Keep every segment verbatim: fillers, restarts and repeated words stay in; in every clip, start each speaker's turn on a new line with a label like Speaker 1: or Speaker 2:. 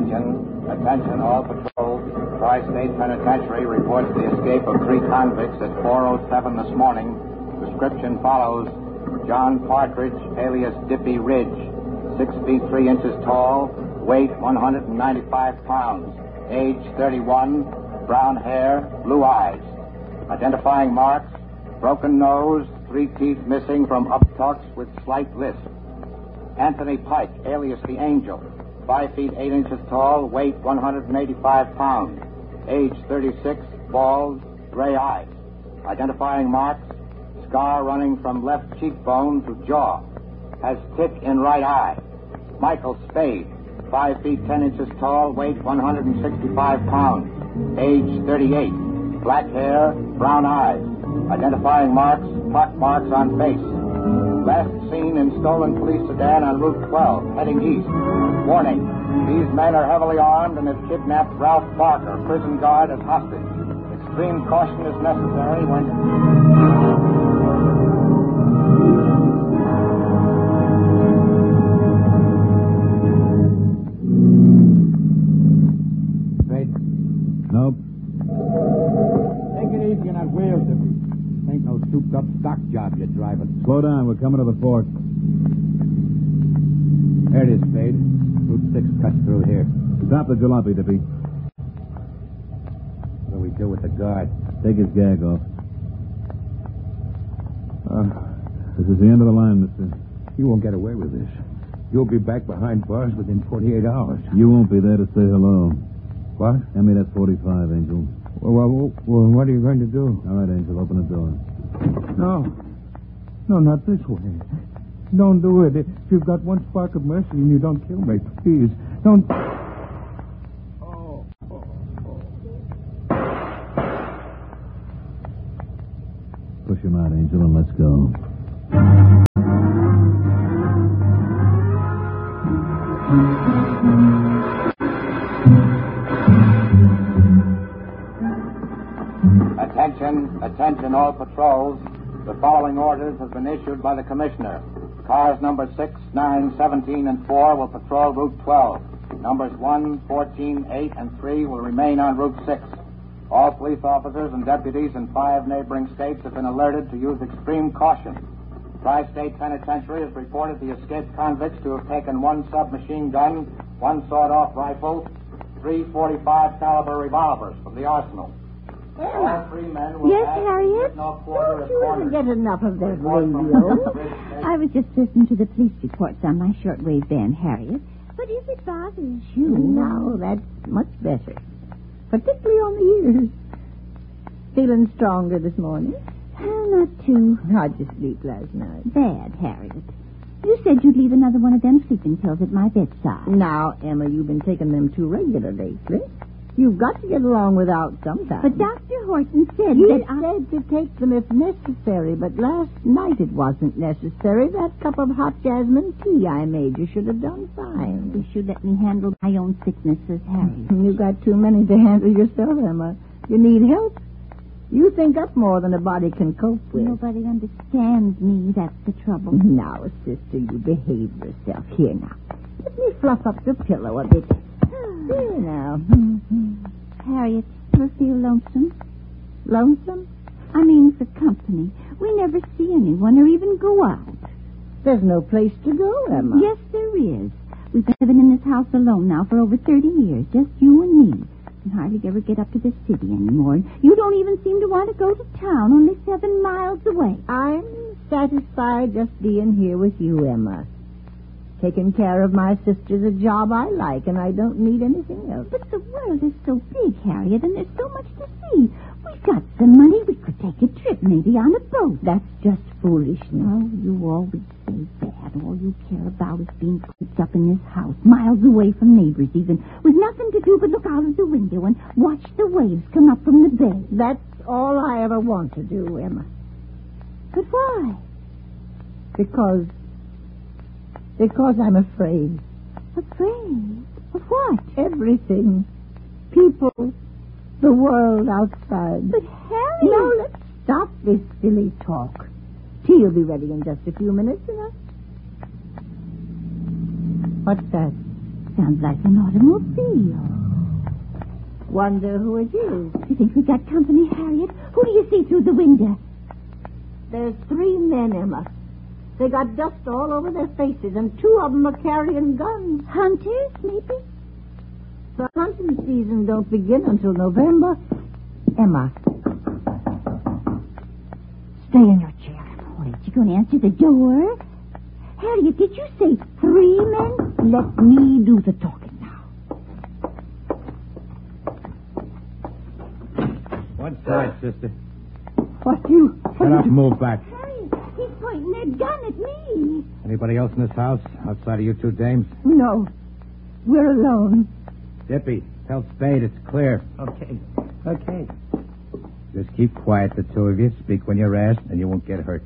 Speaker 1: Attention, attention all patrols. Tri-State Penitentiary reports the escape of three convicts at four oh seven this morning. Description follows. John Partridge, alias Dippy Ridge, six feet three inches tall, weight one hundred ninety-five pounds, age thirty-one, brown hair, blue eyes. Identifying marks, broken nose, three teeth missing from uptucks with slight lisp. Anthony Pike, alias the Angel, five feet eight inches tall, weight one hundred eighty-five pounds, age thirty-six, bald, gray eyes. Identifying marks, scar running from left cheekbone to jaw. Has tick in right eye. Michael Spade, five feet ten inches tall, weight one hundred sixty-five pounds, age thirty-eight, black hair, brown eyes. Identifying marks, pock marks on face. Last seen in stolen police sedan on Route twelve, heading east. Warning, these men are heavily armed and have kidnapped Ralph Barker, prison guard, as hostage. Extreme caution is necessary when...
Speaker 2: Wait.
Speaker 3: Nope.
Speaker 2: Take it easy on that wheel, Dippy. Ain't no souped-up stock job you're driving.
Speaker 3: Slow down. We're coming to the fort.
Speaker 2: There it is, Spade. Route six cuts through here.
Speaker 3: Stop the jalopy, Dippy.
Speaker 2: What do we do with the guard?
Speaker 3: Take his gag off.
Speaker 2: Uh,
Speaker 3: This is the end of the line, mister.
Speaker 2: you won't get away with this. You'll be back behind bars within forty-eight hours.
Speaker 3: You won't be there to say hello.
Speaker 2: What?
Speaker 3: Hand me that forty-five, Angel.
Speaker 2: Well, well, well, what are you going to do?
Speaker 3: All right, Angel, open the door.
Speaker 2: No. No, not this way. Don't do it. If you've got one spark of mercy and you don't kill me, please, don't... Oh, oh, oh.
Speaker 3: Push him out, Angel, and let's go.
Speaker 1: Attention, attention all patrols. The following orders have been issued by the Commissioner. Cars number six, nine, seventeen, and four will patrol Route twelve. Numbers one, fourteen, eight, and three will remain on Route six. All police officers and deputies in five neighboring states have been alerted to use extreme caution. Tri-State Penitentiary has reported the escaped convicts to have taken one submachine gun, one sawed-off rifle, three forty-five caliber revolvers from the arsenal. All three men will
Speaker 4: Yes,
Speaker 1: have
Speaker 4: Harriet?
Speaker 1: no quarter
Speaker 4: Don't
Speaker 1: of
Speaker 4: you ever
Speaker 1: quarters.
Speaker 4: get enough of that
Speaker 1: Report from
Speaker 4: radio?
Speaker 1: Bridge
Speaker 4: I was just listening to the police reports on my shortwave band, Harriet. But if it bothers you...
Speaker 5: Now, that's much better. Particularly on the ears. Feeling stronger this morning?
Speaker 4: Oh, not too
Speaker 5: How'd you sleep last night?
Speaker 4: bad, Harriet. You said you'd leave another one of them sleeping pills at my bedside.
Speaker 5: Now, Emma, you've been taking them too regular lately. You've got to get along without sometimes.
Speaker 4: But Doctor Horton said
Speaker 5: You
Speaker 4: that I...
Speaker 5: said to take them if necessary, but last night it wasn't necessary. That cup of hot jasmine tea I made you should have done fine.
Speaker 4: You should let me handle my own sicknesses, Harriet.
Speaker 5: You got too many to handle yourself, Emma. You need help. You think up more than a body can cope with.
Speaker 4: Nobody understands me, that's the trouble.
Speaker 5: Now, sister, you behave yourself. Here now. Let me fluff up the pillow a bit. There now.
Speaker 4: Harriet, you feel lonesome?
Speaker 5: Lonesome?
Speaker 4: I mean for company. We never see anyone or even go out.
Speaker 5: There's no place to go, Emma.
Speaker 4: Yes, there is. We've been living in this house alone now for over thirty years, just you and me. And hardly ever get up to the city anymore. You don't even seem to want to go to town, only seven miles away.
Speaker 5: I'm satisfied just being here with you, Emma. Taking care of my sister's a job I like, and I don't need anything else.
Speaker 4: But the world is so big, Harriet, and there's so much to see. We've got some money. We could take a trip, maybe on a boat.
Speaker 5: That's just foolishness.
Speaker 4: Oh, you always say that. All you care about is being cooped up in this house, miles away from neighbors even, with nothing to do but look out of the window and watch the waves come up from the bay.
Speaker 5: That's all I ever want to do, Emma.
Speaker 4: But why?
Speaker 5: Because... Because I'm afraid.
Speaker 4: Afraid? Of what?
Speaker 5: Everything. People. The world outside.
Speaker 4: But, Harriet...
Speaker 5: Now, let's stop this silly talk. Tea will be ready in just a few minutes, you know. What's that?
Speaker 4: sounds like an automobile.
Speaker 5: Wonder who it is.
Speaker 4: You think we got company, Harriet? Who do you see through the window?
Speaker 5: There's three men, Emma. They got dust all over their faces, and two of them are carrying guns.
Speaker 4: Hunters, maybe?
Speaker 5: The hunting season don't begin until November. Emma. Stay in your chair.
Speaker 4: Wait, you going to answer the door? Harriet, did you say three men?
Speaker 5: Let me do the talking now.
Speaker 1: One side, sister.
Speaker 5: What you...
Speaker 1: Shut up and move back.
Speaker 4: Harriet, he's pointing that gun at me.
Speaker 1: Anybody else in this house outside of you two dames?
Speaker 5: No. We're alone.
Speaker 1: Dippy, tell Spade it's clear.
Speaker 2: Okay. Okay.
Speaker 1: Just keep quiet, the two of you. Speak when you're asked, and you won't get hurt.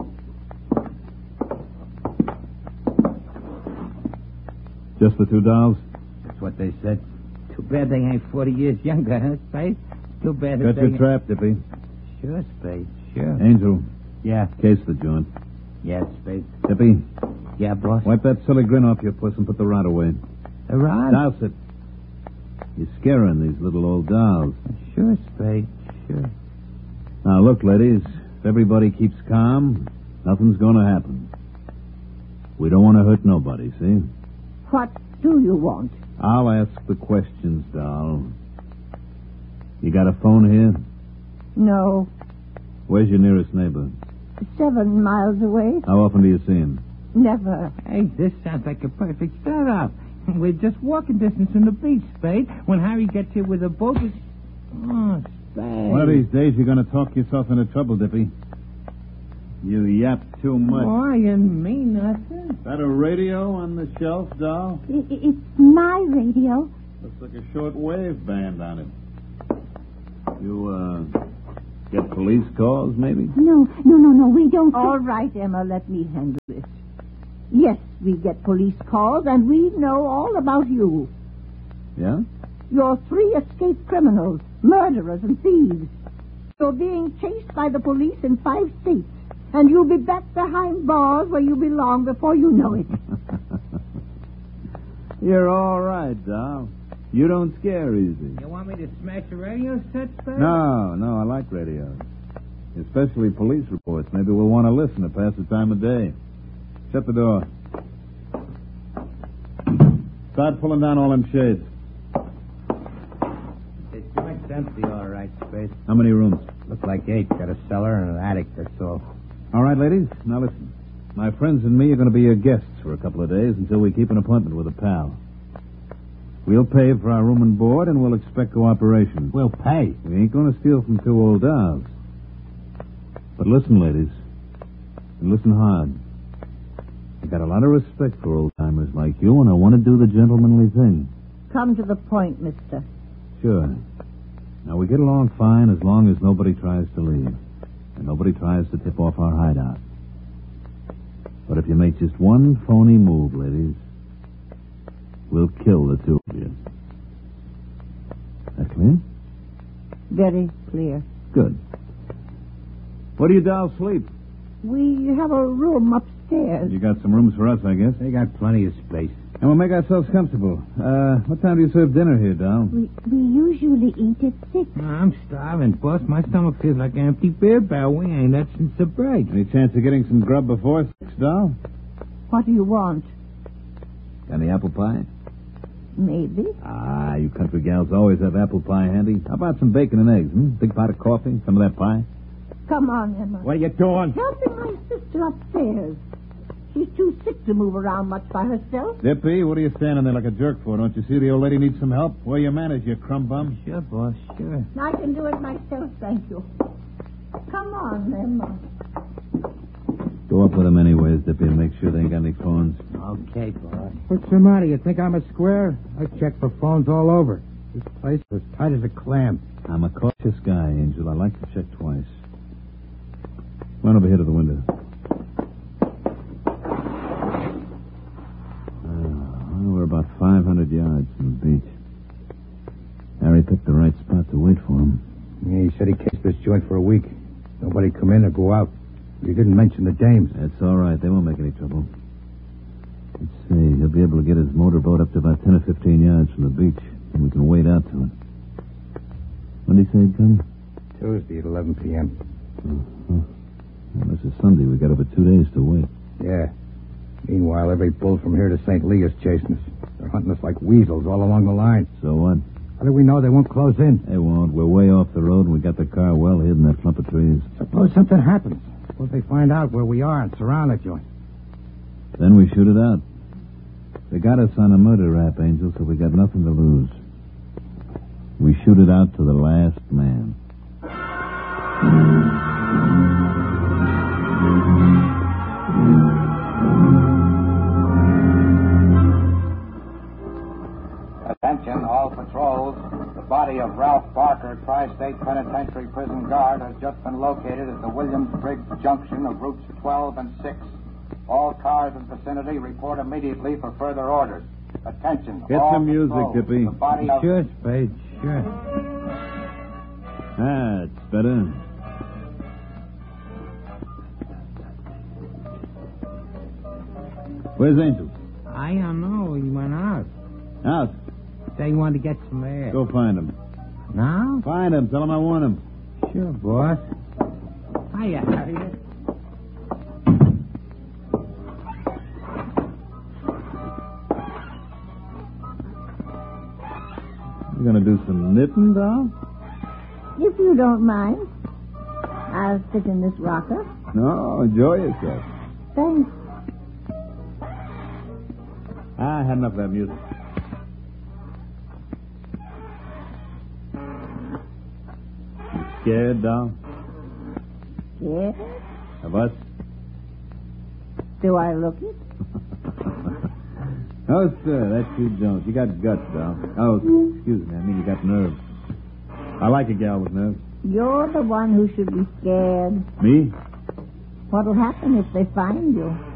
Speaker 3: Just the two dolls?
Speaker 1: That's what they said.
Speaker 2: Too bad they ain't forty years younger, huh, Spade? Too bad
Speaker 3: Got
Speaker 2: that
Speaker 3: your
Speaker 2: they...
Speaker 3: trap, Dippy.
Speaker 2: Sure, Spade, sure.
Speaker 3: Angel,
Speaker 1: Yeah.
Speaker 3: case the joint.
Speaker 1: Yeah, Spade.
Speaker 3: Dippy,
Speaker 2: Yeah, boss?
Speaker 3: wipe that silly grin off your puss and put the rod away.
Speaker 2: A rod?
Speaker 3: Douse it. You're scaring these little old dolls.
Speaker 2: Sure, Spade, sure.
Speaker 3: Now, look, ladies, if everybody keeps calm, nothing's going to happen. We don't want to hurt nobody, see?
Speaker 5: What do you want?
Speaker 3: I'll ask the questions, doll. You got a phone here?
Speaker 5: No.
Speaker 3: Where's your nearest neighbor?
Speaker 5: Seven miles away?
Speaker 3: How often do you see him?
Speaker 5: Never.
Speaker 2: Hey, this sounds like a perfect start-up. We're just walking distance from the beach, Spade. When Harry gets here with a boat... It's... Oh, Spade.
Speaker 3: One of these days you're going to talk yourself into trouble, Dippy. You yap too much.
Speaker 2: Why, you mean nothing.
Speaker 3: Is that a radio on the shelf, doll?
Speaker 4: I- I- It's my radio.
Speaker 3: Looks like a short wave band on it. You, uh, get police calls, maybe?
Speaker 4: No, no, no, no, we don't...
Speaker 5: All right, Emma, let me handle this. Yes, we get police calls, and we know all about you.
Speaker 3: Yeah?
Speaker 5: You're three escaped criminals, murderers and thieves. You're being chased by the police in five states, and you'll be back behind bars where you belong before you know it.
Speaker 3: You're all right, doll. You don't scare easy.
Speaker 2: You want me to smash the radio set, Spade?
Speaker 3: No, no, I like radios. Especially police reports. Maybe we'll want to listen to pass the time of day. Shut the door. Start pulling down all them shades.
Speaker 1: The joint's empty, all right, Spade.
Speaker 3: How many rooms?
Speaker 1: Look like eight. Got a cellar and an attic, that's all.
Speaker 3: All right, ladies. Now listen. My friends and me are going to be your guests for a couple of days until we keep an appointment with a pal. We'll pay for our room and board, and we'll expect cooperation.
Speaker 1: We'll pay.
Speaker 3: We ain't going to steal from two old dolls. But listen, ladies, and listen hard. I got a lot of respect for old-timers like you, and I want to do the gentlemanly thing.
Speaker 5: Come to the point, mister.
Speaker 3: Sure. Now, we get along fine as long as nobody tries to leave, and nobody tries to tip off our hideout. But if you make just one phony move, ladies, we'll kill the two of you. That clear?
Speaker 5: Very clear.
Speaker 3: Good. Where do you dolls sleep?
Speaker 5: We have a room upstairs.
Speaker 3: You got some rooms for us, I guess.
Speaker 1: They got plenty of space.
Speaker 3: And we'll make ourselves comfortable. Uh, what time do you serve dinner here, doll?
Speaker 4: We, we usually eat at six.
Speaker 2: I'm starving, boss. My stomach feels like an empty beer barrel. We ain't had since the break.
Speaker 3: Any chance of getting some grub before six, doll?
Speaker 5: What do you want?
Speaker 3: Got any apple pie?
Speaker 5: Maybe.
Speaker 3: Ah, you country gals always have apple pie handy. How about some bacon and eggs, hmm? Big pot of coffee, some of that pie?
Speaker 5: Come on, Emma.
Speaker 1: What are you doing?
Speaker 5: Helping my sister upstairs. She's too sick to move around much by herself.
Speaker 3: Dippy, what are you standing there like a jerk for? Don't you see the old lady needs some help? Where you manage, you crumb bum?
Speaker 2: Sure, boss, sure.
Speaker 5: I can do it myself, thank you. Come on, Emma.
Speaker 3: Go up with them anyways, Dippy, and make sure they ain't got any phones.
Speaker 2: Okay, boss.
Speaker 1: What's the matter? You think I'm a square? I checked for phones all over. This place was tight as a clam.
Speaker 3: I'm a cautious guy, Angel. I like to check twice. Run over here to the window. Uh, we're about five hundred yards from the beach. Harry picked the right spot to wait for him.
Speaker 1: Yeah, he said he cased this joint for a week. Nobody come in or go out. He didn't mention the dames.
Speaker 3: That's all right. They won't make any trouble. Let's see. He'll be able to get his motorboat up to about ten or they'd come?
Speaker 2: Tuesday at eleven p.m.
Speaker 3: Uh-huh. Well, this is Sunday. We got over two days to wait.
Speaker 2: Yeah. Meanwhile, every bull from here to Saint Lee is chasing us. They're hunting us like weasels all along the line.
Speaker 3: So what?
Speaker 2: How do we know they won't close in?
Speaker 3: They won't. We're way off the road, and we got the car well hid in that clump of trees.
Speaker 2: Suppose something happens. Suppose they find out where we are and surround the joint.
Speaker 3: Then we shoot it out. They got us on a murder rap, Angel, so we got nothing to lose. We shoot it out to the last man.
Speaker 1: Attention, all patrols. The body of Ralph Barker, Tri-State Penitentiary Prison Guard, has just been located at the Williams-Briggs junction of routes twelve and six. All cars in the vicinity report immediately for further orders. Attention,
Speaker 3: Get
Speaker 1: all
Speaker 3: some music,
Speaker 1: patrols.
Speaker 3: Kippy.
Speaker 1: The body of...
Speaker 2: Sure, Spade, sure.
Speaker 3: That's better. Where's Angel?
Speaker 2: I don't know. He went out.
Speaker 3: Out.
Speaker 2: Said he wanted to get some air.
Speaker 3: Go find him.
Speaker 2: Now?
Speaker 3: Find him. Tell him I want him.
Speaker 2: Sure, boss. Hiya, Harriet.
Speaker 3: You gonna do some knitting, doll?
Speaker 5: If you don't mind, I'll sit in this rocker.
Speaker 3: No, enjoy yourself.
Speaker 5: Thanks.
Speaker 3: I had enough of that music. You scared, doll?
Speaker 5: Yes?
Speaker 3: Of us?
Speaker 5: Do I look it?
Speaker 3: No, sir, that's you don't. You got guts, doll. Oh, excuse me. I mean, you got nerve. I like a gal with nerve.
Speaker 5: You're the one who should be scared.
Speaker 3: Me?
Speaker 5: What'll happen if they find you?